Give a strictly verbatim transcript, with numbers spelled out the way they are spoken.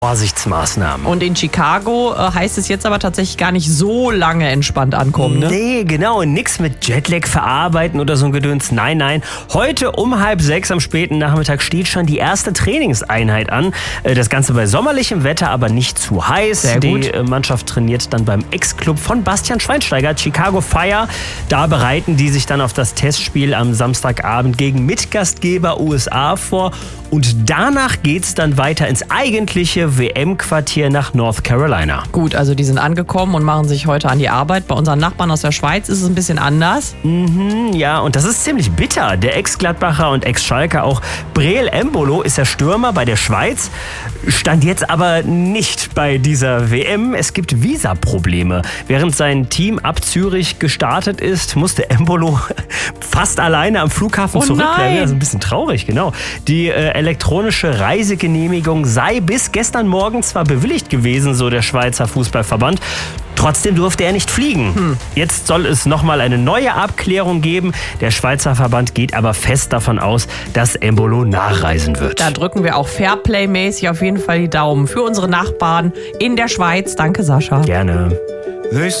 Vorsichtsmaßnahmen. Und in Chicago äh, heißt es jetzt aber tatsächlich gar nicht so lange entspannt ankommen, ne? Nee, genau. Nix mit Jetlag verarbeiten oder so ein Gedöns. Nein, nein. Heute um halb sechs am späten Nachmittag steht schon die erste Trainingseinheit an. Das Ganze bei sommerlichem Wetter, aber nicht zu heiß. Sehr gut. Die Mannschaft trainiert dann beim Ex-Club von Bastian Schweinsteiger, Chicago Fire. Da bereiten die sich dann auf das Testspiel am Samstagabend gegen Mitgastgeber U S A vor. Und danach geht's dann weiter ins eigentliche W M-Quartier nach North Carolina. Gut, also die sind angekommen und machen sich heute an die Arbeit. Bei unseren Nachbarn aus der Schweiz ist es ein bisschen anders. Mhm, ja, und das ist ziemlich bitter. Der Ex-Gladbacher und Ex-Schalker, auch Breel Embolo, ist der Stürmer bei der Schweiz, stand jetzt aber nicht bei dieser W M. Es gibt Visaprobleme. Während sein Team ab Zürich gestartet ist, musste Embolo fast alleine am Flughafen Oh zurückbleiben. nein. Das ist ein bisschen traurig, genau. Die äh, elektronische Reisegenehmigung sei bis gestern Morgen zwar bewilligt gewesen, so der Schweizer Fußballverband. Trotzdem durfte er nicht fliegen. Hm. Jetzt soll es nochmal eine neue Abklärung geben. Der Schweizer Verband geht aber fest davon aus, dass Embolo nachreisen wird. Da drücken wir auch Fairplay-mäßig auf jeden Fall die Daumen für unsere Nachbarn in der Schweiz. Danke, Sascha. Gerne.